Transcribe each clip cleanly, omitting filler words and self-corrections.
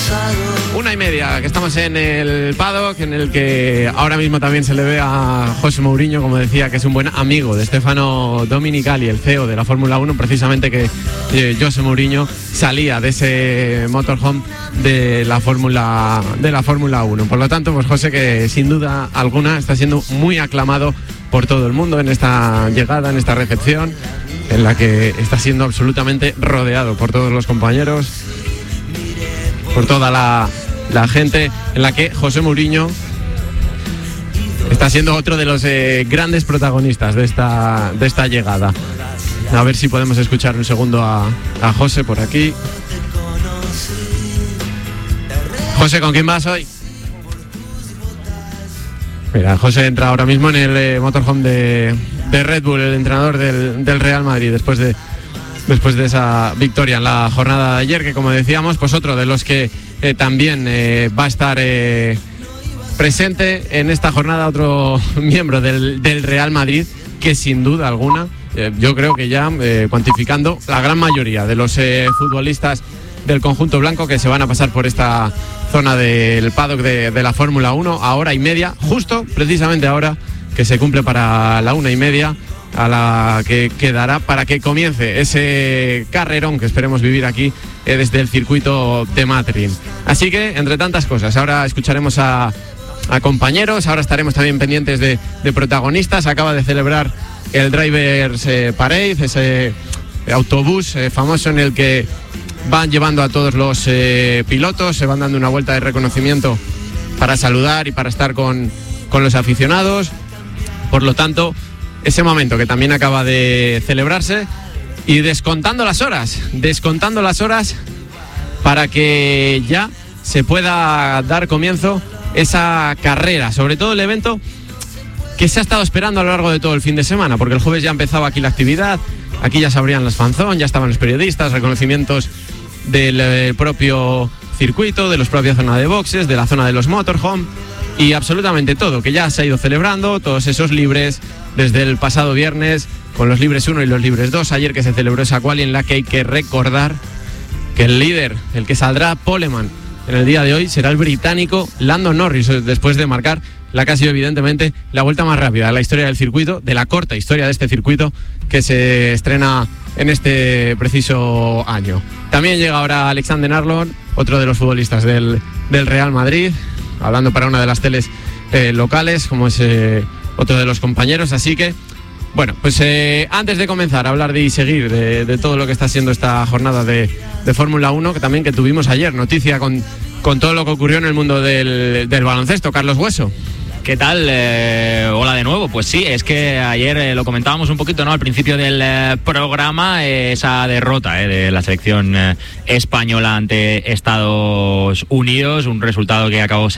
1:30, que estamos en el paddock, en el que ahora mismo también se le ve a José Mourinho, como decía, que es un buen amigo de Stefano Domenicali, el CEO de la Fórmula 1, precisamente que José Mourinho salía de ese motorhome de la Fórmula 1. Por lo tanto, pues José, que sin duda alguna está siendo muy aclamado por todo el mundo en esta llegada, en esta recepción, en la que está siendo absolutamente rodeado por todos los compañeros, por toda la gente, en la que José Mourinho está siendo otro de los grandes protagonistas de esta llegada. A ver si podemos escuchar un segundo a José por aquí. José, ¿con quién vas hoy? Mira, José entra ahora mismo en el motorhome de Red Bull, el entrenador del Real Madrid, después de esa victoria en la jornada de ayer, que como decíamos, pues otro de los que también va a estar presente en esta jornada, otro miembro del Real Madrid, que sin duda alguna, yo creo que ya cuantificando la gran mayoría de los futbolistas del conjunto blanco que se van a pasar por esta zona del paddock de la Fórmula 1 a 1:30, justo precisamente ahora que se cumple para la 1:30, a la que quedará para que comience ese carrerón que esperemos vivir aquí desde el circuito de Matrin. Así que, entre tantas cosas, ahora escucharemos a compañeros, ahora estaremos también pendientes de protagonistas. Acaba de celebrar el Drivers Parade, ese autobús famoso en el que van llevando a todos los pilotos, se van dando una vuelta de reconocimiento para saludar y para estar con los aficionados. Por lo tanto, ese momento que también acaba de celebrarse, y descontando las horas para que ya se pueda dar comienzo esa carrera, sobre todo el evento que se ha estado esperando a lo largo de todo el fin de semana, porque el jueves ya empezaba aquí la actividad, aquí ya se abrían las fanzón, ya estaban los periodistas, reconocimientos del propio circuito, de la propia zona de boxes, de la zona de los motorhome, y absolutamente todo, que ya se ha ido celebrando, todos esos libres, desde el pasado viernes, con los libres 1 y los libres 2, ayer que se celebró esa quali, en la que hay que recordar que el líder, el que saldrá poleman en el día de hoy, será el británico Lando Norris, después de marcar la que ha sido evidentemente la vuelta más rápida de la historia del circuito, de la corta historia de este circuito que se estrena en este preciso año. También llega ahora Alexander Arnold, otro de los futbolistas del Real Madrid, hablando para una de las teles locales, como es otro de los compañeros. Así que, bueno, pues antes de comenzar a hablar y seguir de todo lo que está siendo esta jornada de Fórmula 1, que también que tuvimos ayer, noticia con todo lo que ocurrió en el mundo del baloncesto. Carlos Hueso. ¿Qué tal? Hola de nuevo. Pues sí, es que ayer lo comentábamos un poquito, ¿no?, al principio del programa, esa derrota de la selección española ante Estados Unidos, un resultado que acabó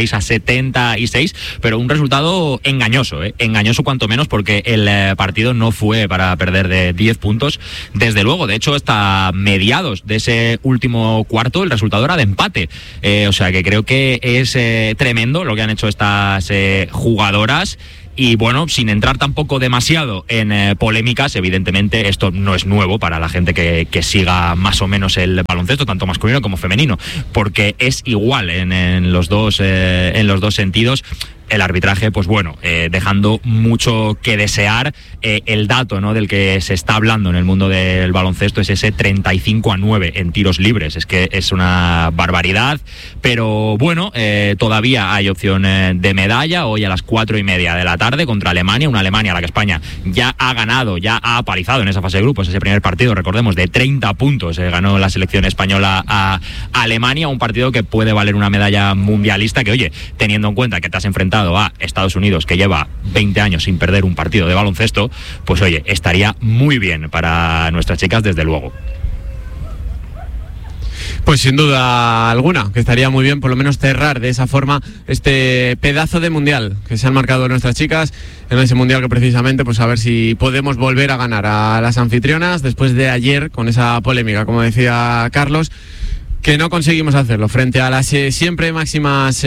66-76, pero un resultado engañoso, engañoso cuanto menos, porque el partido no fue para perder de 10 puntos, desde luego. De hecho, hasta mediados de ese último cuarto el resultado era de empate, o sea que creo que es tremendo lo que han hecho estas jugadoras. Y bueno, sin entrar tampoco demasiado en polémicas, evidentemente esto no es nuevo para la gente que siga más o menos el baloncesto, tanto masculino como femenino, porque es igual en los dos sentidos. El arbitraje, pues bueno, dejando mucho que desear. El dato, ¿no?, del que se está hablando en el mundo del baloncesto es ese 35-9 en tiros libres. Es que es una barbaridad, pero bueno, todavía hay opción de medalla. Hoy a las 4:30 de la tarde contra Alemania, una Alemania a la que España ya ha ganado, ya ha apalizado en esa fase de grupos. Ese primer partido, recordemos, de 30 puntos ganó la selección española a Alemania, un partido que puede valer una medalla mundialista, que oye, teniendo en cuenta que te has enfrentado a Estados Unidos, que lleva 20 años sin perder un partido de baloncesto, pues oye, estaría muy bien para nuestras chicas, desde luego. Pues sin duda alguna, que estaría muy bien por lo menos cerrar de esa forma este pedazo de mundial que se han marcado nuestras chicas, en ese mundial que precisamente, pues a ver si podemos volver a ganar a las anfitrionas después de ayer con esa polémica, como decía Carlos, que no conseguimos hacerlo frente a las siempre máximas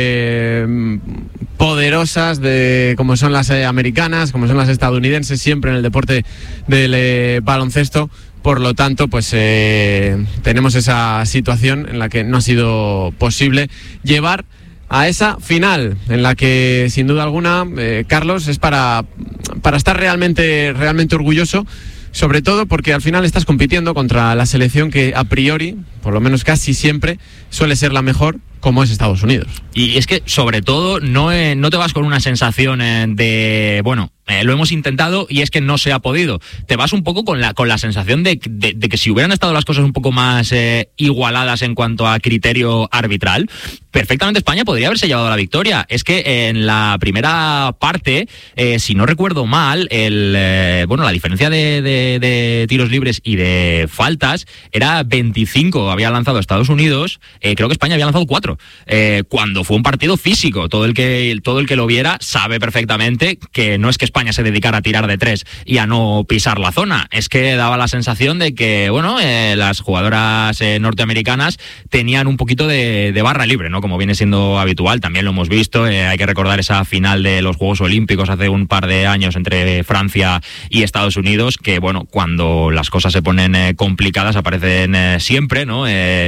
poderosas como son las americanas, como son las estadounidenses, siempre en el deporte del baloncesto. Por lo tanto, pues tenemos esa situación en la que no ha sido posible llevar a esa final, en la que sin duda alguna, Carlos, es para estar realmente orgulloso, sobre todo porque al final estás compitiendo contra la selección que a priori, por lo menos casi siempre, suele ser la mejor, como es Estados Unidos. Y es que, sobre todo, no te vas con una sensación de, bueno, lo hemos intentado y es que no se ha podido. Te vas un poco con la sensación de que si hubieran estado las cosas un poco más igualadas en cuanto a criterio arbitral, perfectamente España podría haberse llevado la victoria. Es que en la primera parte, si no recuerdo mal, la diferencia de tiros libres y de faltas era 25, había lanzado Estados Unidos, creo que España había lanzado 4, cuando fue un partido físico. Todo el que lo viera sabe perfectamente que no es que España se dedicara a tirar de 3 y a no pisar la zona, es que daba la sensación de que, las jugadoras norteamericanas tenían un poquito de barra libre, ¿no? Como viene siendo habitual, también lo hemos visto, hay que recordar esa final de los Juegos Olímpicos hace un par de años entre Francia y Estados Unidos, que cuando las cosas se ponen complicadas aparecen siempre, ¿no?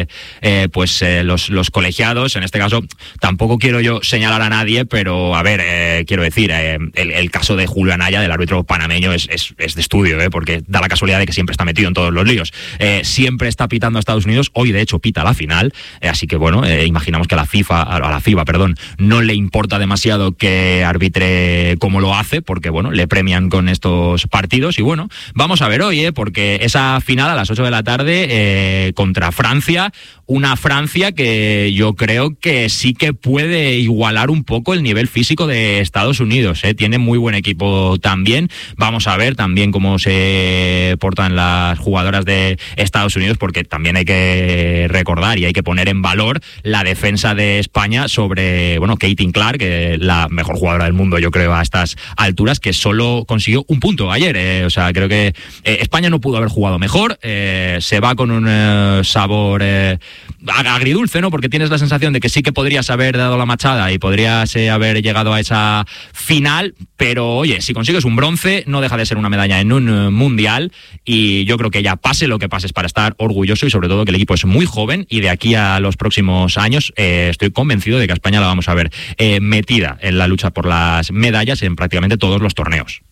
Los colegiados, en este caso, tampoco quiero yo señalar a nadie, pero a ver, quiero decir, el caso de Julio Anaya, del árbitro panameño, es de estudio, porque da la casualidad de que siempre está metido en todos los líos. Siempre está pitando a Estados Unidos, hoy de hecho pita la final, así que imaginamos que a la FIBA, no le importa demasiado que arbitre como lo hace, porque le premian con estos partidos. Y vamos a ver hoy, porque esa final a las 8 de la tarde contra Francia, una Francia que yo creo que sí que puede igualar un poco el nivel físico de Estados Unidos, tiene muy buen equipo también. Vamos a ver también cómo se portan las jugadoras de Estados Unidos, porque también hay que recordar y hay que poner en valor la defensa de España sobre, Caitlin Clark, la mejor jugadora del mundo, yo creo, a estas alturas, que solo consiguió un punto ayer. Creo que España no pudo haber jugado mejor. Se va con un sabor agridulce, ¿no? Porque tienes la sensación de que sí que podrías haber dado la machada y podrías haber llegado a esa final, pero oye, si consigues un bronce, no deja de ser una medalla en un mundial, y yo creo que ya pase lo que pase es para estar orgulloso, y sobre todo que el equipo es muy joven, y de aquí a los próximos años estoy convencido de que a España la vamos a ver metida en la lucha por las medallas en prácticamente todos los torneos.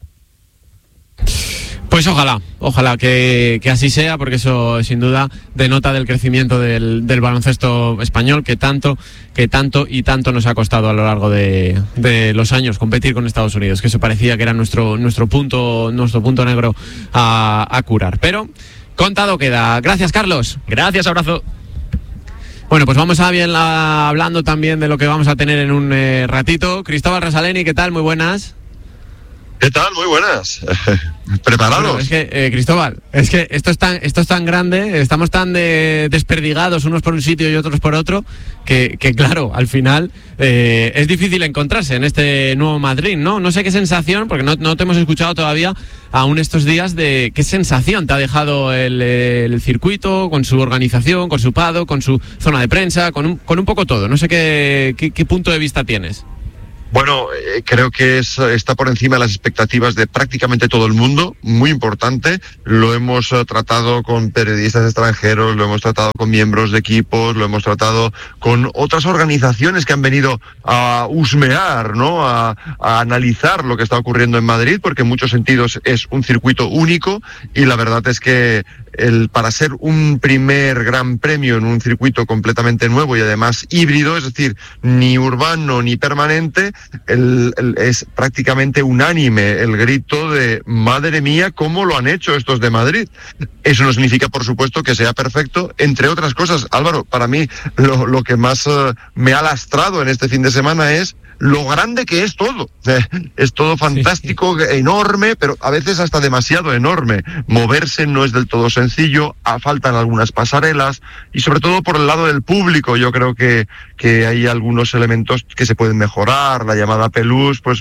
Pues ojalá que así sea, porque eso sin duda denota del crecimiento del baloncesto español, que tanto nos ha costado a lo largo de los años competir con Estados Unidos, que eso parecía que era nuestro punto negro a curar. Pero contado queda. Gracias, Carlos. Gracias, abrazo. Bueno, pues vamos hablando también de lo que vamos a tener en un ratito. Cristóbal Rasaleni, ¿qué tal? Muy buenas. ¿Qué tal? Muy buenas. ¿Preparados? Bueno, es que, Cristóbal, es que esto es tan grande, estamos tan desperdigados unos por un sitio y otros por otro, que claro, al final es difícil encontrarse en este nuevo Madrid, ¿no? No sé qué sensación, porque no te hemos escuchado todavía aún estos días, de qué sensación te ha dejado el circuito, con su organización, con su PADO, con su zona de prensa, con un poco todo. No sé qué punto de vista tienes. Bueno, creo que está por encima de las expectativas de prácticamente todo el mundo, muy importante. Lo hemos tratado con periodistas extranjeros, lo hemos tratado con miembros de equipos, lo hemos tratado con otras organizaciones que han venido a husmear, ¿no? A analizar lo que está ocurriendo en Madrid, porque en muchos sentidos es un circuito único, y la verdad es que para ser un primer gran premio en un circuito completamente nuevo y además híbrido, es decir, ni urbano ni permanente, es prácticamente unánime el grito de madre mía, cómo lo han hecho estos de Madrid. Eso no significa, por supuesto, que sea perfecto, entre otras cosas. Álvaro, para mí lo que más me ha lastrado en este fin de semana es lo grande que es todo. Es todo fantástico, sí. Enorme, pero a veces hasta demasiado enorme. Moverse no es del todo sencillo, faltan algunas pasarelas, y sobre todo por el lado del público yo creo que hay algunos elementos que se pueden mejorar. La llamada Pelús, pues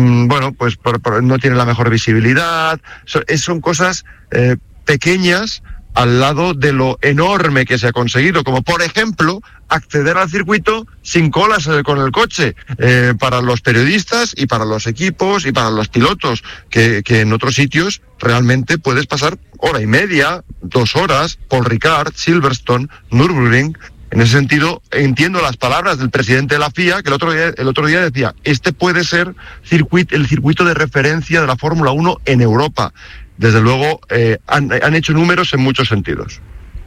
no tiene la mejor visibilidad. Son cosas pequeñas al lado de lo enorme que se ha conseguido, como por ejemplo acceder al circuito sin colas con el coche, para los periodistas y para los equipos y para los pilotos, que en otros sitios realmente puedes pasar hora y media, 2 horas, Paul Ricard, Silverstone, Nürburgring. En ese sentido, entiendo las palabras del presidente de la FIA, que el otro día decía, este puede ser el circuito de referencia de la Fórmula 1 en Europa. Desde luego, han hecho números en muchos sentidos.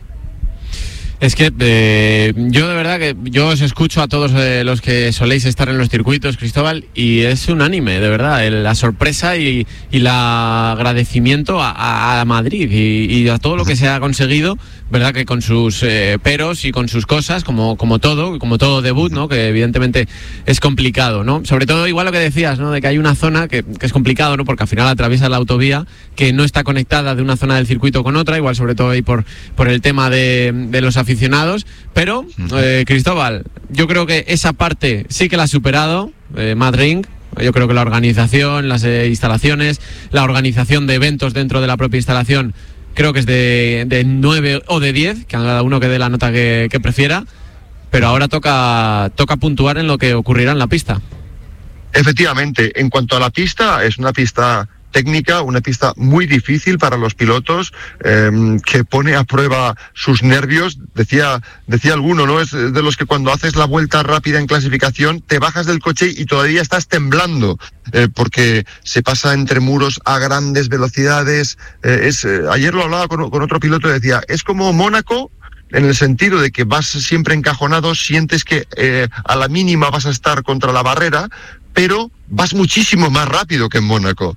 Es que yo de verdad que yo os escucho a todos los que soléis estar en los circuitos, Cristóbal, y es unánime, de verdad, la sorpresa y el agradecimiento a Madrid y a todo lo que se ha conseguido, verdad que con sus peros y con sus cosas, como todo debut, ¿no? Que evidentemente es complicado, ¿no? Sobre todo igual lo que decías, ¿no? De que hay una zona que es complicado, ¿no? Porque al final atraviesa la autovía que no está conectada de una zona del circuito con otra, igual sobre todo ahí por el tema de los aficionados, pero Cristóbal, yo creo que esa parte sí que la ha superado Madrid. Yo creo que la organización, las instalaciones, la organización de eventos dentro de la propia instalación, creo que es de 9 o de 10, que cada uno que dé la nota que prefiera, pero ahora toca puntuar en lo que ocurrirá en la pista. Efectivamente, en cuanto a la pista, es una pista técnica, una pista muy difícil para los pilotos, que pone a prueba sus nervios. Decía alguno, ¿no? Es de los que cuando haces la vuelta rápida en clasificación te bajas del coche y todavía estás temblando, porque se pasa entre muros a grandes velocidades. Ayer lo hablaba con otro piloto y decía, es como Mónaco, en el sentido de que vas siempre encajonado, sientes que a la mínima vas a estar contra la barrera, pero vas muchísimo más rápido que en Mónaco.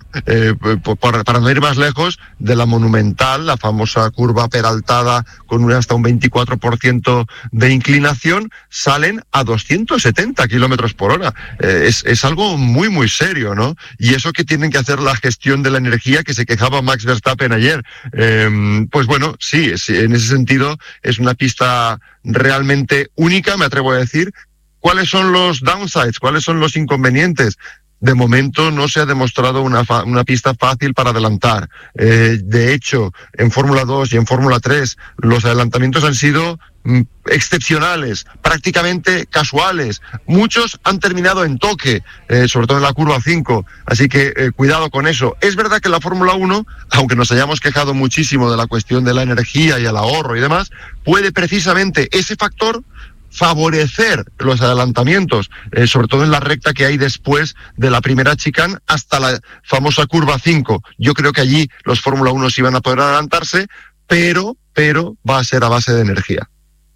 Para no ir más lejos, de la Monumental, la famosa curva peraltada con hasta un 24% de inclinación, salen a 270 kilómetros por hora. Es algo muy, muy serio, ¿no? Y eso que tienen que hacer la gestión de la energía, que se quejaba Max Verstappen ayer. Pues bueno, sí, en ese sentido es una pista realmente única, me atrevo a decir. ¿Cuáles son los downsides? ¿Cuáles son los inconvenientes? De momento no se ha demostrado una pista fácil para adelantar. De hecho, en Fórmula 2 y en Fórmula 3 los adelantamientos han sido excepcionales, prácticamente casuales. Muchos han terminado en toque, sobre todo en la curva 5. Así que cuidado con eso. Es verdad que la Fórmula 1, aunque nos hayamos quejado muchísimo de la cuestión de la energía y el ahorro y demás, puede precisamente ese factor favorecer los adelantamientos, sobre todo en la recta que hay después de la primera chicane hasta la famosa curva 5. Yo creo que allí los Fórmula 1 sí van a poder adelantarse, pero va a ser a base de energía.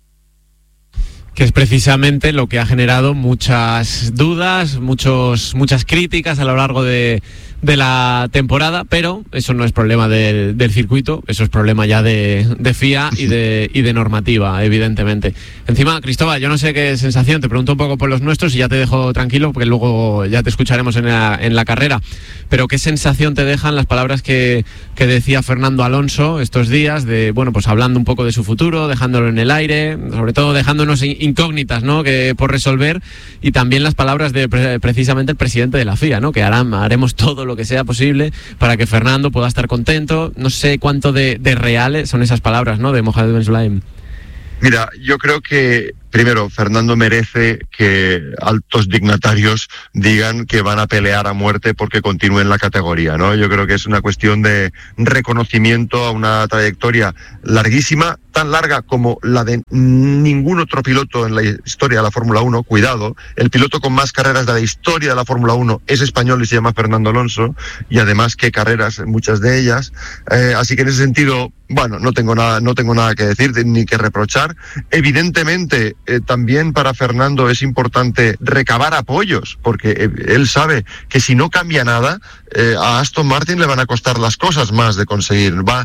Que es precisamente lo que ha generado muchas dudas, muchas críticas a lo largo de la temporada, pero eso no es problema del circuito, eso es problema ya de FIA y de normativa, evidentemente. Encima, Cristóbal, yo no sé qué sensación, te pregunto un poco por los nuestros y ya te dejo tranquilo, porque luego ya te escucharemos en la carrera, pero ¿qué sensación te dejan las palabras que decía Fernando Alonso estos días, pues hablando un poco de su futuro, dejándolo en el aire, sobre todo dejándonos incógnitas, ¿no?, que por resolver, y también las palabras de precisamente el presidente de la FIA, ¿no?, que haremos todo lo que sea posible para que Fernando pueda estar contento. No sé cuánto de reales son esas palabras, ¿no?, de Mohammed Ben Sulayem. Mira, yo creo que primero, Fernando merece que altos dignatarios digan que van a pelear a muerte porque continúe en la categoría, ¿no? Yo creo que es una cuestión de reconocimiento a una trayectoria larguísima, tan larga como la de ningún otro piloto en la historia de la Fórmula 1. Cuidado, el piloto con más carreras de la historia de la Fórmula 1 es español y se llama Fernando Alonso, y además qué carreras, muchas de ellas. Así que en ese sentido, bueno, no tengo nada que decir ni que reprochar. Evidentemente, también para Fernando es importante recabar apoyos, porque él sabe que si no cambia nada, a Aston Martin le van a costar las cosas más de conseguir. Va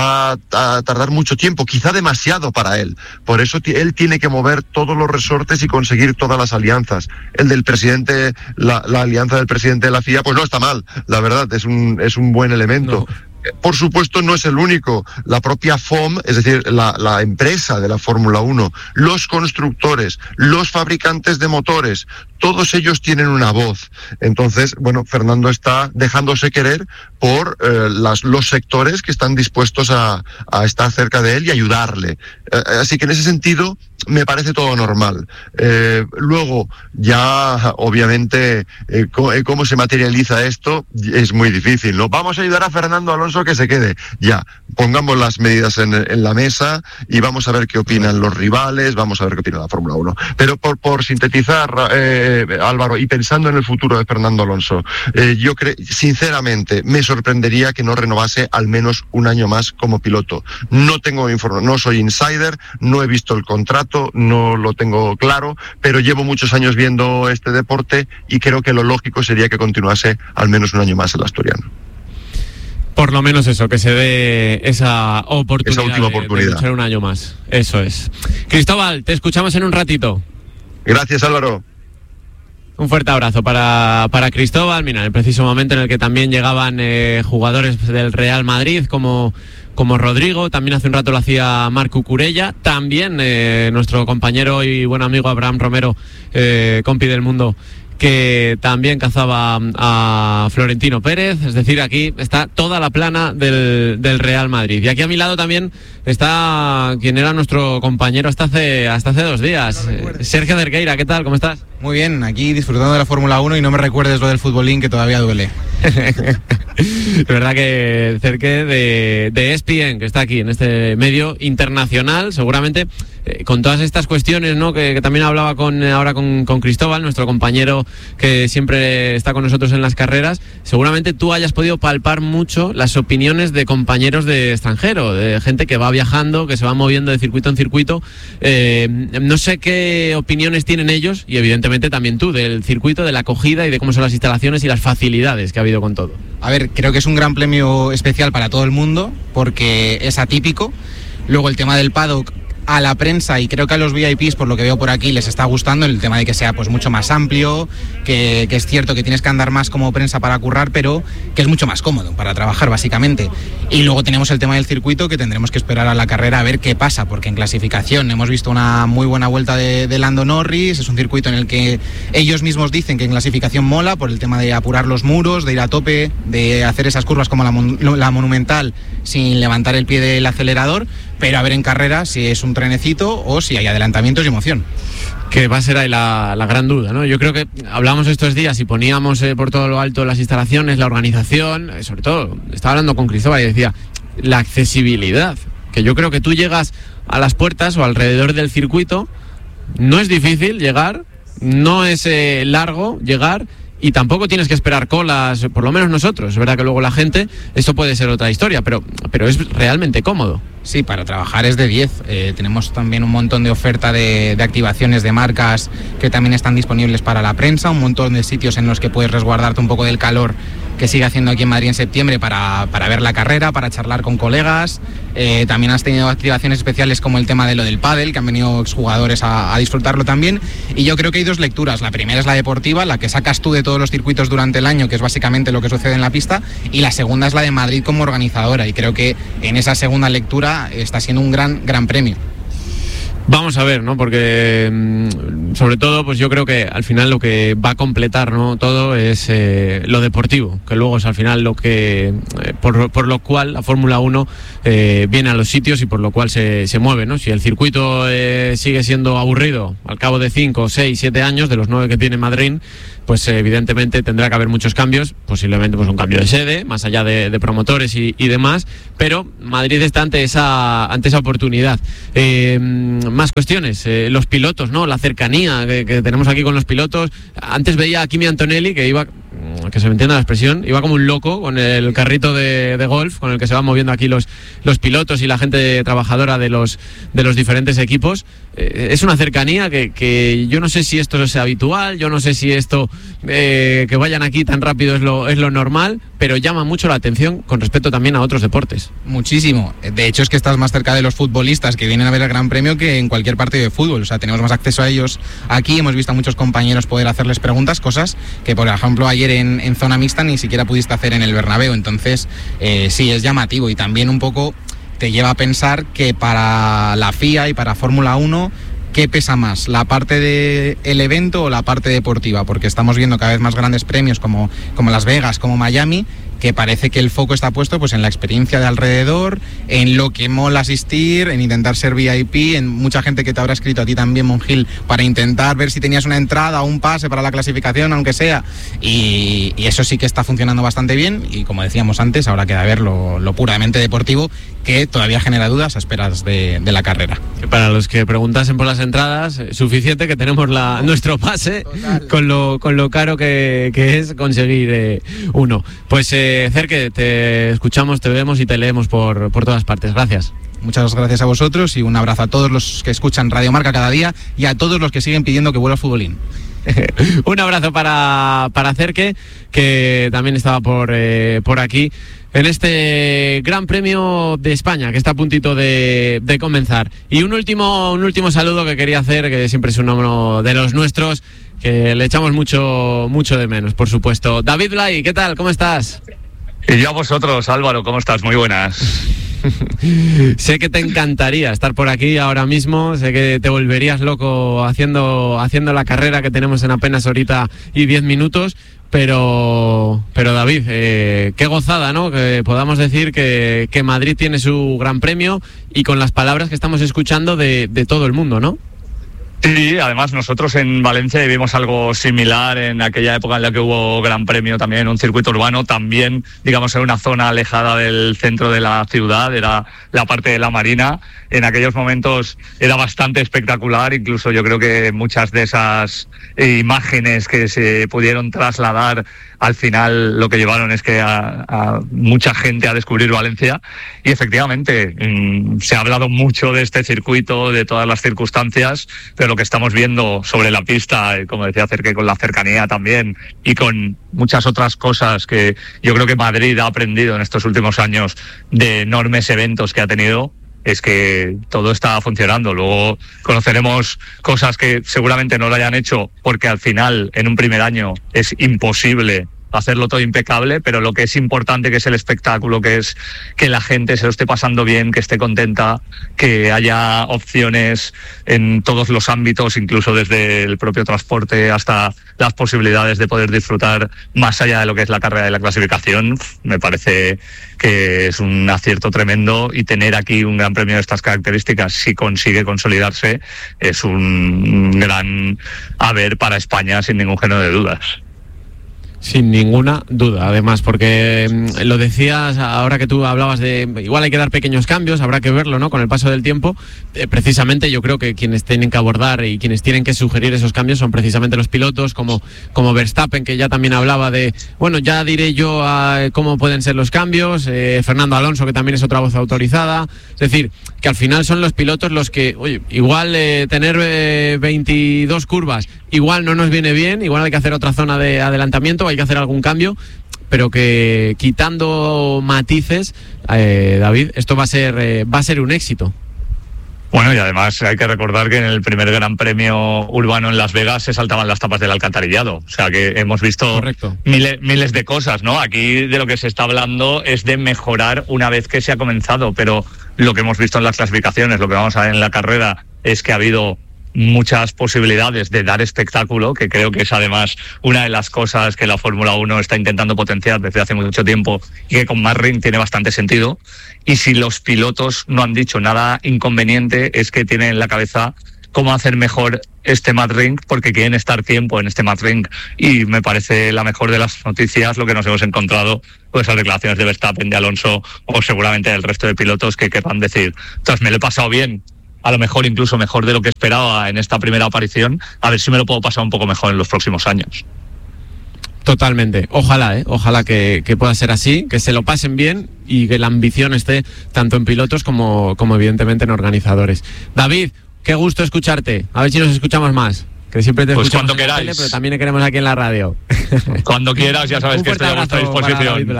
a tardar mucho tiempo, quizá demasiado para él. Por eso él tiene que mover todos los resortes y conseguir todas las alianzas. El del presidente, la alianza del presidente de la FIA, pues no está mal, la verdad, es un buen elemento. No. Por supuesto, no es el único. La propia FOM, es decir, la empresa de la Fórmula 1, los constructores, los fabricantes de motores, todos ellos tienen una voz. Entonces, bueno, Fernando está dejándose querer por los sectores que están dispuestos a estar cerca de él y ayudarle. Así que en ese sentido me parece todo normal. Luego, ya obviamente, cómo se materializa esto es muy difícil, ¿no? Vamos a ayudar a Fernando Alonso Alonso que se quede. Ya, pongamos las medidas en la mesa y vamos a ver qué opinan los rivales, vamos a ver qué opina la Fórmula 1. Pero por sintetizar, Álvaro, y pensando en el futuro de Fernando Alonso, yo sinceramente me sorprendería que no renovase al menos un año más como piloto. No tengo información, no soy insider, no he visto el contrato, no lo tengo claro, pero llevo muchos años viendo este deporte y creo que lo lógico sería que continuase al menos un año más el asturiano. Por lo menos eso, que se dé esa oportunidad, esa última oportunidad de luchar un año más. Eso es. Cristóbal, te escuchamos en un ratito. Gracias, Álvaro. Un fuerte abrazo para Cristóbal. Mira, en el preciso momento en el que también llegaban jugadores del Real Madrid como Rodrigo, también hace un rato lo hacía Marc Cucurella, también nuestro compañero y buen amigo Abraham Romero, compi del mundo, que también cazaba a Florentino Pérez. Es decir, aquí está toda la plana del Real Madrid. Y aquí a mi lado también está quien era nuestro compañero hasta hace 2 días, Sergio Cerqueira. ¿Qué tal? ¿Cómo estás? Muy bien, aquí disfrutando de la Fórmula 1 y no me recuerdes lo del futbolín, que todavía duele. Es verdad que Cerque de ESPN, que está aquí en este medio internacional, seguramente con todas estas cuestiones, ¿no?, que también hablaba ahora con Cristóbal, nuestro compañero que siempre está con nosotros en las carreras, seguramente tú hayas podido palpar mucho las opiniones de compañeros de extranjero, de gente que va viajando, que se va moviendo de circuito en circuito. No sé qué opiniones tienen ellos, y evidentemente también tú, del circuito, de la acogida y de cómo son las instalaciones y las facilidades que ha habido con todo. A ver, creo que es un gran premio especial para todo el mundo porque es atípico. Luego el tema del paddock, a la prensa y creo que a los VIPs, por lo que veo por aquí, les está gustando el tema de que sea pues mucho más amplio, que es cierto que tienes que andar más como prensa para currar, pero que es mucho más cómodo para trabajar básicamente. Y luego tenemos el tema del circuito, que tendremos que esperar a la carrera a ver qué pasa, porque en clasificación hemos visto una muy buena vuelta de Lando Norris. Es un circuito en el que ellos mismos dicen que en clasificación mola por el tema de apurar los muros, de ir a tope, de hacer esas curvas como la Monumental sin levantar el pie del acelerador, pero a ver en carrera si es un trenecito o si hay adelantamientos y emoción. Que va a ser ahí la gran duda, ¿no? Yo creo que hablamos estos días y poníamos por todo lo alto las instalaciones, la organización, sobre todo, estaba hablando con Cristóbal y decía, la accesibilidad, que yo creo que tú llegas a las puertas o alrededor del circuito, no es difícil llegar, no es largo llegar, y tampoco tienes que esperar colas, por lo menos nosotros. Es verdad que luego la gente, esto puede ser otra historia, pero es realmente cómodo. Sí, para trabajar es de 10. Tenemos también un montón de oferta de activaciones de marcas que también están disponibles para la prensa, un montón de sitios en los que puedes resguardarte un poco del calor que sigue haciendo aquí en Madrid en septiembre para ver la carrera, para charlar con colegas. También has tenido activaciones especiales como el tema de lo del pádel, que han venido exjugadores a disfrutarlo también. Y yo creo que hay 2 lecturas. La primera es la deportiva, la que sacas tú de todos los circuitos durante el año, que es básicamente lo que sucede en la pista. Y la segunda es la de Madrid como organizadora. Y creo que en esa segunda lectura está siendo un gran premio. Vamos a ver, ¿no? Porque sobre todo, pues yo creo que al final lo que va a completar, ¿no?, todo es lo deportivo, que luego es al final lo que por lo cual la Fórmula 1 viene a los sitios y por lo cual se mueve, ¿no? Si el circuito sigue siendo aburrido al cabo de 5, 6, 7 años, de los 9 que tiene Madrid, pues evidentemente tendrá que haber muchos cambios, posiblemente pues un cambio de sede, más allá de promotores y demás, pero Madrid está ante esa oportunidad. Más cuestiones, los pilotos, ¿no?, la cercanía que tenemos aquí con los pilotos. Antes veía a Kimi Antonelli, que iba, que se me entienda la expresión, iba como un loco con el carrito de golf con el que se van moviendo aquí los pilotos y la gente trabajadora de los diferentes equipos. Es una cercanía que yo no sé si esto es habitual, yo no sé si esto que vayan aquí tan rápido es lo normal, pero llama mucho la atención con respecto también a otros deportes. Muchísimo. De hecho, es que estás más cerca de los futbolistas que vienen a ver el Gran Premio que en cualquier partido de fútbol. O sea, tenemos más acceso a ellos aquí. Hemos visto a muchos compañeros poder hacerles preguntas, cosas que, por ejemplo, ayer en zona mixta ni siquiera pudiste hacer en el Bernabéu. Entonces, sí, es llamativo y también un poco te lleva a pensar que para la FIA y para Fórmula 1, ¿qué pesa más? ¿La parte del evento o la parte deportiva? Porque estamos viendo cada vez más grandes premios como Las Vegas, como Miami, que parece que el foco está puesto pues en la experiencia de alrededor, en lo que mola asistir, en intentar ser VIP, en mucha gente que te habrá escrito a ti también, Monjil, para intentar ver si tenías una entrada o un pase para la clasificación, aunque sea, y eso sí que está funcionando bastante bien, y como decíamos antes, ahora queda ver lo puramente deportivo, que todavía genera dudas a esperas de la carrera. Para los que preguntasen por las entradas, suficiente que tenemos nuestro pase con lo caro que es conseguir uno. Pues Cerque, te escuchamos, te vemos y te leemos por todas partes. Gracias. Muchas gracias a vosotros y un abrazo a todos los que escuchan Radio Marca cada día y a todos los que siguen pidiendo que vuelva el futbolín. Un abrazo para Cerque, que también estaba por aquí en este Gran Premio de España, que está a puntito de comenzar. Y un último saludo que quería hacer, que siempre es uno de los nuestros, que le echamos mucho de menos, por supuesto. David Blay, ¿qué tal? ¿Cómo estás? Y yo a vosotros, Álvaro, ¿cómo estás? Muy buenas. Sé que te encantaría estar por aquí ahora mismo, sé que te volverías loco haciendo la carrera que tenemos en apenas horita y 10 minutos, pero David, qué gozada, ¿no? Que podamos decir que Madrid tiene su Gran Premio y con las palabras que estamos escuchando de todo el mundo, ¿no? Sí, además nosotros en Valencia vivimos algo similar en aquella época en la que hubo Gran Premio también, un circuito urbano, también, digamos, en una zona alejada del centro de la ciudad, era la parte de la Marina. En aquellos momentos era bastante espectacular, incluso yo creo que muchas de esas imágenes que se pudieron trasladar al final lo que llevaron es que a mucha gente a descubrir Valencia. Y efectivamente se ha hablado mucho de este circuito, de todas las circunstancias, pero lo que estamos viendo sobre la pista, como decía Cerque, con la cercanía también y con muchas otras cosas que yo creo que Madrid ha aprendido en estos últimos años de enormes eventos que ha tenido, es que todo está funcionando. Luego conoceremos cosas que seguramente no lo hayan hecho porque al final en un primer año es imposible hacerlo todo impecable, pero lo que es importante, que es el espectáculo, que es que la gente se lo esté pasando bien, que esté contenta, que haya opciones en todos los ámbitos, incluso desde el propio transporte hasta las posibilidades de poder disfrutar más allá de lo que es la carrera de la clasificación. Me parece que es un acierto tremendo, y tener aquí un Gran Premio de estas características, si consigue consolidarse, es un gran haber para España sin ningún género de dudas. Sin ninguna duda, además, porque lo decías ahora que tú hablabas de igual hay que dar pequeños cambios, habrá que verlo, ¿no? Con el paso del tiempo, precisamente yo creo que quienes tienen que abordar y quienes tienen que sugerir esos cambios son precisamente los pilotos, como Verstappen, que ya también hablaba de, bueno, ya diré yo cómo pueden ser los cambios, Fernando Alonso, que también es otra voz autorizada, es decir, que al final son los pilotos los que, oye, igual tener 22 curvas, igual no nos viene bien, igual hay que hacer otra zona de adelantamiento, hay que hacer algún cambio, pero que quitando matices, David, esto va a ser un éxito. Bueno, y además hay que recordar que en el primer Gran Premio urbano en Las Vegas se saltaban las tapas del alcantarillado. O sea que hemos visto miles de cosas, ¿no? Aquí de lo que se está hablando es de mejorar una vez que se ha comenzado, pero lo que hemos visto en las clasificaciones, lo que vamos a ver en la carrera, es que ha habido muchas posibilidades de dar espectáculo, que creo que es además una de las cosas que la Fórmula 1 está intentando potenciar desde hace mucho tiempo y que con Madrid tiene bastante sentido. Y si los pilotos no han dicho nada inconveniente, es que tienen en la cabeza cómo hacer mejor este Madrid, porque quieren estar tiempo en este Madrid, y me parece la mejor de las noticias lo que nos hemos encontrado con esas declaraciones de Verstappen, de Alonso o seguramente del resto de pilotos que querrán decir, entonces me lo he pasado bien, a lo mejor incluso mejor de lo que esperaba en esta primera aparición, a ver si me lo puedo pasar un poco mejor en los próximos años. Totalmente, ojalá que pueda ser así, que se lo pasen bien y que la ambición esté tanto en pilotos como evidentemente en organizadores. David, qué gusto escucharte, a ver si nos escuchamos más, que siempre te escuchamos cuando queráis, tele, pero también te queremos aquí en la radio. Cuando quieras, ya sabes que estoy a vuestra disposición.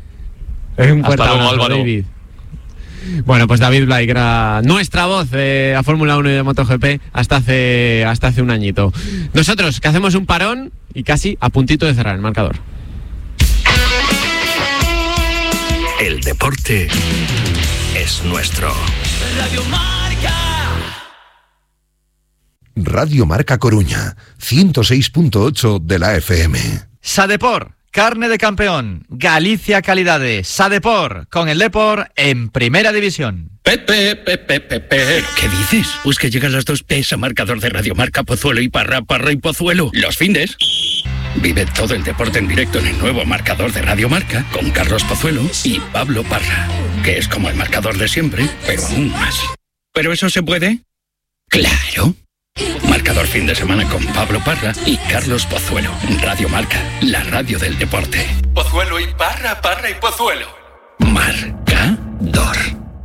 Un fuerte Hasta luego, abrazo, Álvaro. David. Bueno, pues David Blay, que era nuestra voz a Fórmula 1 y de MotoGP hasta hace un añito. Nosotros, que hacemos un parón y casi a puntito de cerrar el marcador. El deporte es nuestro. Radio Marca. Radio Marca Coruña, 106.8 de la FM. Sadepor, Carne de campeón, Galicia Calidades, Sadepor, con el Depor en Primera División. Pepe. ¿Qué dices? Pues que llegan las dos P's a marcador de Radio Marca, Pozuelo y Parra y Pozuelo. Los findes. Vive todo el deporte en directo en el nuevo marcador de Radio Marca con Carlos Pozuelo y Pablo Parra, que es como el marcador de siempre, pero aún más. ¿Pero eso se puede? ¡Claro! Marcador fin de semana con Pablo Parra y Carlos Pozuelo. Radio Marca, la radio del deporte. Pozuelo y Parra y Pozuelo. Marcador.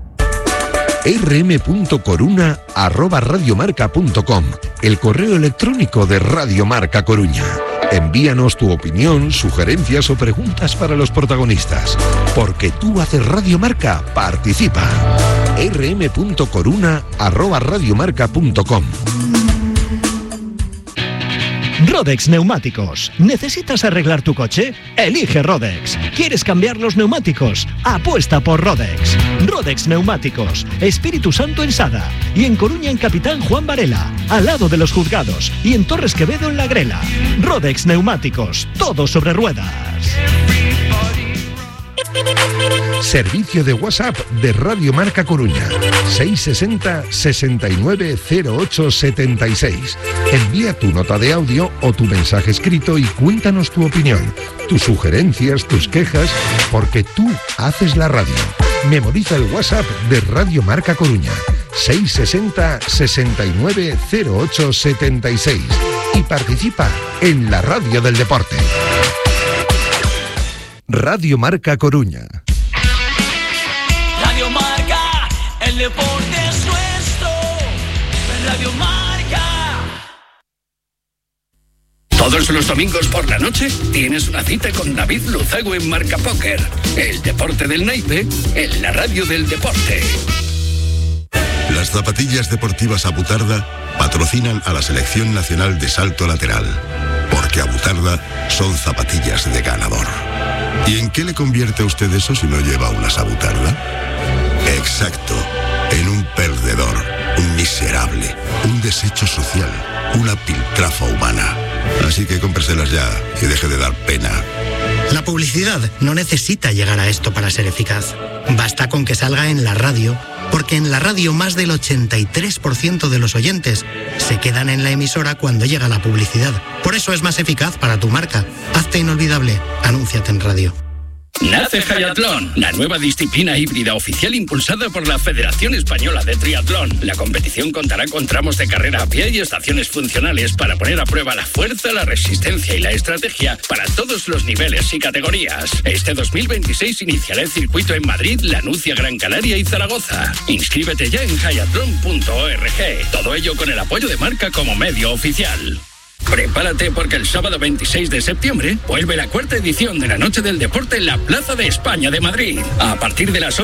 rm.coruna@radiomarca.com, el correo electrónico de Radio Marca Coruña. Envíanos tu opinión, sugerencias o preguntas para los protagonistas. Porque tú haces Radio Marca, participa. rm.coruna@radiomarca.com. Rodex Neumáticos. ¿Necesitas arreglar tu coche? Elige Rodex. ¿Quieres cambiar los neumáticos? Apuesta por Rodex. Rodex Neumáticos. Espíritu Santo en Sada. Y en Coruña en Capitán Juan Varela, al lado de los juzgados. Y en Torres Quevedo en La Grela. Rodex Neumáticos. Todo sobre ruedas. Servicio de WhatsApp de Radio Marca Coruña. 660 69 08 76. Envía tu nota de audio o tu mensaje escrito y cuéntanos tu opinión, tus sugerencias, tus quejas, porque tú haces la radio. Memoriza el WhatsApp de Radio Marca Coruña. 660 69 08 76. Y participa en la radio del deporte. Radio Marca Coruña. Radio Marca, el deporte es nuestro. Radio Marca. Todos los domingos por la noche tienes una cita con David Luzago en Marca Póker. El deporte del naipe en la radio del deporte. Las zapatillas deportivas Abutarda patrocinan a la Selección Nacional de Salto Lateral. Porque Abutarda son zapatillas de ganador. ¿Y en qué le convierte a usted eso si no lleva una Abutarda? Exacto, en un perdedor, un miserable, un desecho social, una piltrafa humana. Así que cómpreselas ya y deje de dar pena. La publicidad no necesita llegar a esto para ser eficaz. Basta con que salga en la radio, porque en la radio más del 83% de los oyentes se quedan en la emisora cuando llega la publicidad. Por eso es más eficaz para tu marca. Hazte inolvidable. Anúnciate en radio. Nace Hayatlón, la nueva disciplina híbrida oficial impulsada por la Federación Española de Triatlón. La competición contará con tramos de carrera a pie y estaciones funcionales para poner a prueba la fuerza, la resistencia y la estrategia para todos los niveles y categorías. Este 2026 iniciará el circuito en Madrid, Lanucia, Gran Canaria y Zaragoza. Inscríbete ya en hayatlon.org. Todo ello con el apoyo de Marca como medio oficial. Prepárate porque el sábado 26 de septiembre vuelve la cuarta edición de la Noche del Deporte en la Plaza de España de Madrid. A partir de las